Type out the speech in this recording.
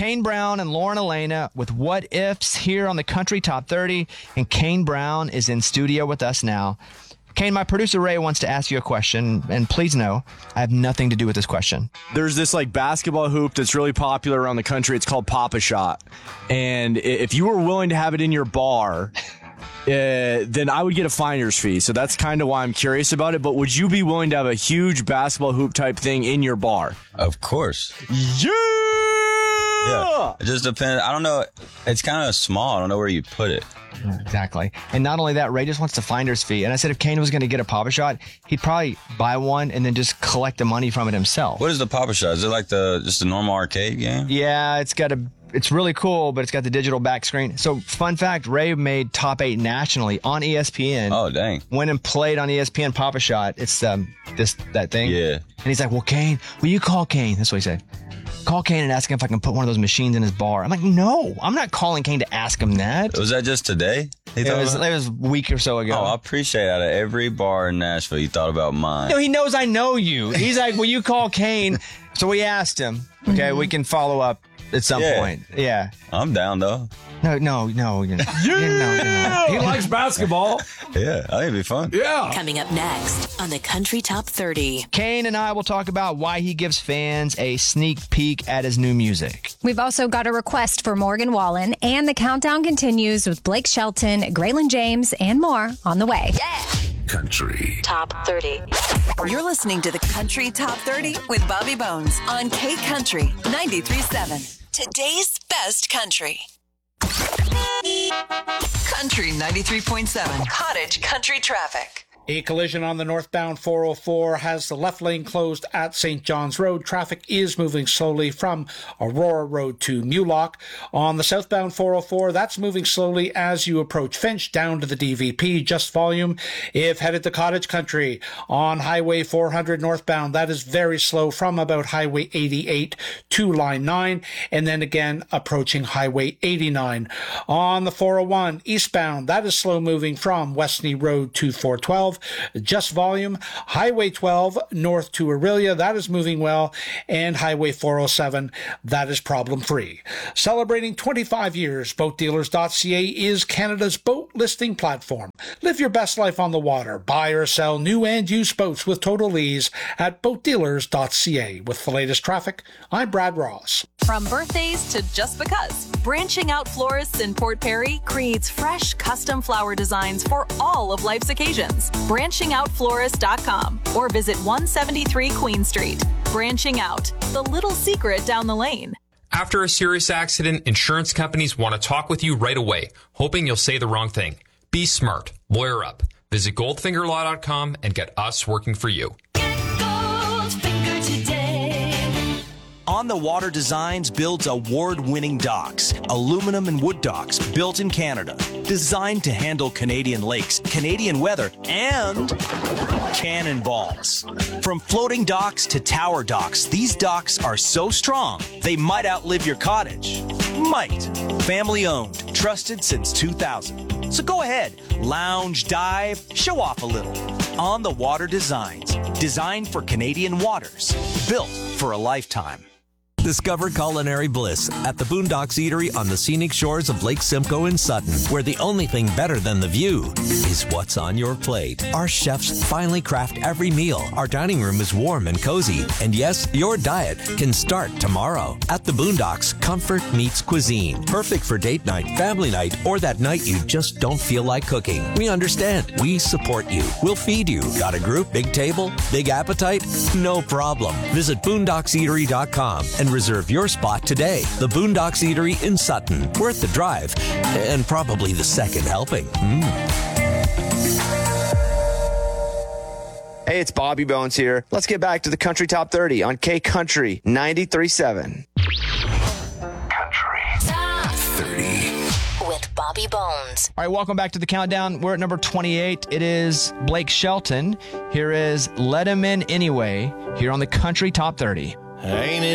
Kane Brown and Lauren Elena with What Ifs here on the Country Top 30. And Kane Brown is in studio with us now. Kane, my producer Ray wants to ask you a question, and please know, I have nothing to do with this question. There's this basketball hoop that's really popular around the country. It's called Pop-A-Shot. And if you were willing to have it in your bar, then I would get a finder's fee. So that's kind of why I'm curious about it. But would you be willing to have a huge basketball hoop type thing in your bar? Of course. Yeah! It just depends. I don't know. It's kind of small. I don't know where you put it. Yeah, exactly. And not only that, Ray just wants the finder's fee. And I said if Kane was going to get a Pop-A-Shot, he'd probably buy one and then just collect the money from it himself. What is the Pop-A-Shot? Is it like just a normal arcade game? Yeah, it's really cool, but it's got the digital back screen. So, fun fact, Ray made top 8 nationally on ESPN. Oh, dang. Went and played on ESPN Pop-A-Shot. It's that thing. Yeah. And he's like, well, Kane, will you call Kane? That's what he said. Call Kane and ask him if I can put one of those machines in his bar. I'm like, no, I'm not calling Kane to ask him that. Was that just today? It was a week or so ago. Oh, I appreciate out of every bar in Nashville, you thought about mine. No, he knows I know you. He's like, will you call Kane? So we asked him. Okay, we can follow up at some point. Yeah. I'm down, though. No. He likes basketball. Yeah, I think it'd be fun. Yeah. Coming up next on the Country Top 30. Kane and I will talk about why he gives fans a sneak peek at his new music. We've also got a request for Morgan Wallen, and the countdown continues with Blake Shelton, Graylin James, and more on the way. Yeah. Country Top 30. You're listening to the Country Top 30 with Bobby Bones on K Country 93.7. Today's best country. Country 93.7. Cottage Country Traffic. A collision on the northbound 404 has the left lane closed at St. John's Road. Traffic is moving slowly from Aurora Road to Mulock. On the southbound 404, that's moving slowly as you approach Finch down to the DVP, just volume. If headed to Cottage Country on Highway 400 northbound, that is very slow from about Highway 88 to Line 9, and then again approaching Highway 89. On the 401 eastbound, that is slow moving from Westney Road to 412. Just volume. Highway 12 north to Aurelia, that is moving well, and Highway 407, that is problem free. Celebrating 25 years, BoatDealers.ca is Canada's boat listing platform. Live your best life on the water. Buy or sell new and used boats with total ease at BoatDealers.ca. With the latest traffic, I'm Brad Ross. From birthdays to just because, Branching Out Florists in Port Perry creates fresh, custom flower designs for all of life's occasions. BranchingOutFlorist.com or visit 173 Queen Street. Branching Out, the little secret down the lane. After a serious accident, insurance companies want to talk with you right away, hoping you'll say the wrong thing. Be smart. Lawyer up. Visit goldfingerlaw.com and get us working for you. On the Water Designs builds award-winning docks, aluminum and wood docks built in Canada, designed to handle Canadian lakes, Canadian weather, and cannonballs. From floating docks to tower docks, these docks are so strong, they might outlive your cottage. Might. Family-owned, trusted since 2000. So go ahead, lounge, dive, show off a little. On the Water Designs, designed for Canadian waters, built for a lifetime. Discover culinary bliss at the Boondocks Eatery on the scenic shores of Lake Simcoe in Sutton, where the only thing better than the view is what's on your plate. Our chefs finely craft every meal. Our dining room is warm and cozy. And yes, your diet can start tomorrow. At the Boondocks, comfort meets cuisine. Perfect for date night, family night, or that night you just don't feel like cooking. We understand. We support you. We'll feed you. Got a group, big table, big appetite? No problem. Visit boondockseatery.com and reserve your spot today. The Boondocks Eatery in Sutton. Worth the drive, and probably the second helping. Hey, it's Bobby Bones here. Let's get back to the Country Top 30 on K Country 93.7. Country Top 30 with Bobby Bones. All right, welcome back to the countdown. We're at number 28. It is Blake Shelton. Here is Let Him In Anyway, here on the Country Top 30. Ain't it